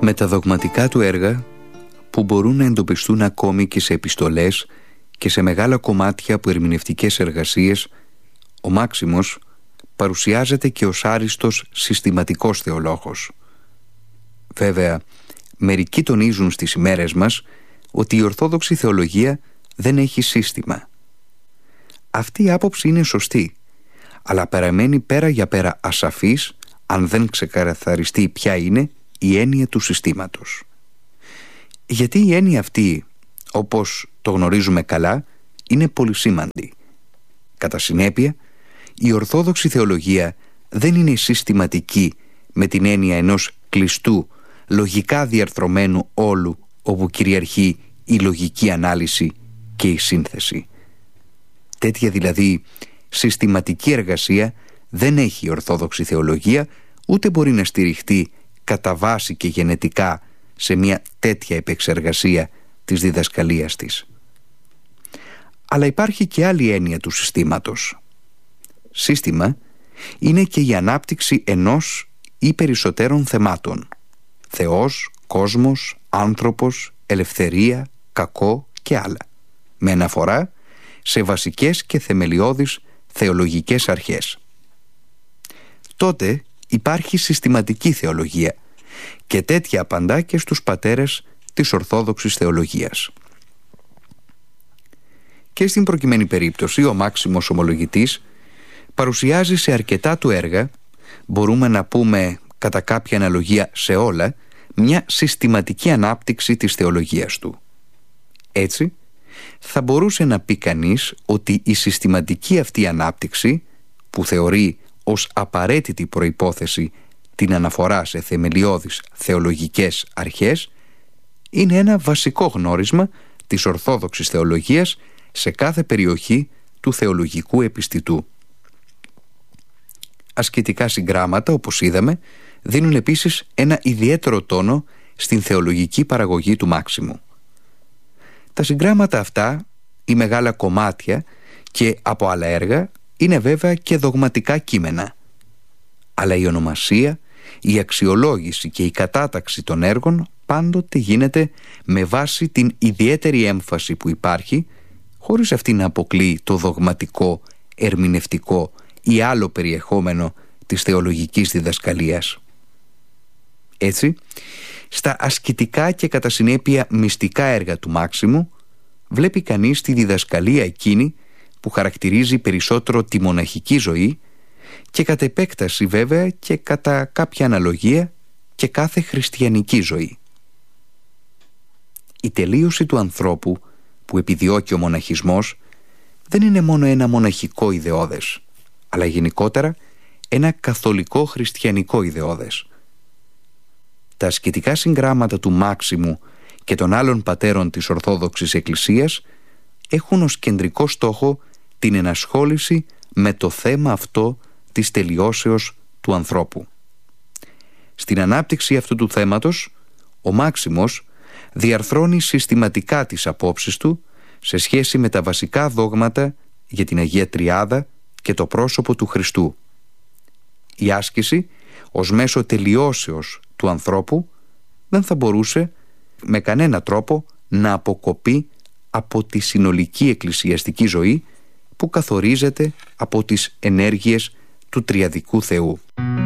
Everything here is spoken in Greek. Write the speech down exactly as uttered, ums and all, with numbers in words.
Με τα δογματικά του έργα, που μπορούν να εντοπιστούν ακόμη και σε επιστολές και σε μεγάλα κομμάτια από ερμηνευτικές εργασίες, ο Μάξιμος παρουσιάζεται και ως άριστος συστηματικός θεολόγος. Βέβαια, μερικοί τονίζουν στις ημέρες μας ότι η Ορθόδοξη θεολογία δεν έχει σύστημα. Αυτή η άποψη είναι σωστή, αλλά παραμένει πέρα για πέρα ασαφής αν δεν ξεκαθαριστεί ποια είναι η έννοια του συστήματος. Γιατί η έννοια αυτή, όπως το γνωρίζουμε καλά, είναι πολυσήμαντη. Κατά συνέπεια, η Ορθόδοξη θεολογία δεν είναι συστηματική με την έννοια ενός κλειστού, λογικά διαρθρωμένου όλου όπου κυριαρχεί η λογική ανάλυση και η σύνθεση. Τέτοια δηλαδή συστηματική εργασία δεν έχει η Ορθόδοξη θεολογία, ούτε μπορεί να στηριχτεί κατά βάση και γενετικά σε μια τέτοια επεξεργασία της διδασκαλίας της. Αλλά υπάρχει και άλλη έννοια του συστήματος. Σύστημα είναι και η ανάπτυξη ενός ή περισσότερων θεμάτων: Θεός, κόσμος, άνθρωπος, ελευθερία, κακό και άλλα, με αναφορά σε βασικές και θεμελιώδεις θεολογικές αρχές. Τότε υπάρχει συστηματική θεολογία, και τέτοια απαντά και στους πατέρες της Ορθόδοξης θεολογίας. Και στην προκειμένη περίπτωση ο Μάξιμος Ομολογητής παρουσιάζει σε αρκετά του έργα, μπορούμε να πούμε κατά κάποια αναλογία σε όλα, μια συστηματική ανάπτυξη της θεολογίας του. Έτσι, θα μπορούσε να πει κανείς ότι η συστηματική αυτή ανάπτυξη, που θεωρεί ως απαραίτητη προϋπόθεση την αναφορά σε θεμελιώδεις θεολογικές αρχές, είναι ένα βασικό γνώρισμα της Ορθόδοξης θεολογίας σε κάθε περιοχή του θεολογικού επιστητού. Ασκητικά συγγράμματα, όπως είδαμε, δίνουν επίσης ένα ιδιαίτερο τόνο στην θεολογική παραγωγή του Μάξιμου. Τα συγγράμματα αυτά, ή μεγάλα κομμάτια και από άλλα έργα, είναι βέβαια και δογματικά κείμενα. Αλλά η ονομασία, η αξιολόγηση και η κατάταξη των έργων πάντοτε γίνεται με βάση την ιδιαίτερη έμφαση που υπάρχει, χωρίς αυτή να αποκλείει το δογματικό, ερμηνευτικό ή άλλο περιεχόμενο της θεολογικής διδασκαλίας. Έτσι, στα ασκητικά και κατά συνέπεια μυστικά έργα του Μάξιμου βλέπει κανείς τη διδασκαλία εκείνη που χαρακτηρίζει περισσότερο τη μοναχική ζωή και κατ' επέκταση βέβαια και κατά κάποια αναλογία και κάθε χριστιανική ζωή. Η τελείωση του ανθρώπου που επιδιώκει ο μοναχισμός δεν είναι μόνο ένα μοναχικό ιδεώδες, αλλά γενικότερα ένα καθολικό χριστιανικό ιδεώδες. Τα ασκητικά συγγράμματα του Μάξιμου και των άλλων πατέρων της Ορθόδοξης Εκκλησίας έχουν ως κεντρικό στόχο την ενασχόληση με το θέμα αυτό της τελειώσεως του ανθρώπου. Στην ανάπτυξη αυτού του θέματος, ο Μάξιμος διαρθρώνει συστηματικά τις απόψεις του σε σχέση με τα βασικά δόγματα για την Αγία Τριάδα και το πρόσωπο του Χριστού. Η άσκηση ως μέσο τελειώσεως του ανθρώπου δεν θα μπορούσε με κανένα τρόπο να αποκοπεί από τη συνολική εκκλησιαστική ζωή που καθορίζεται από τις ενέργειες του Τριαδικού Θεού.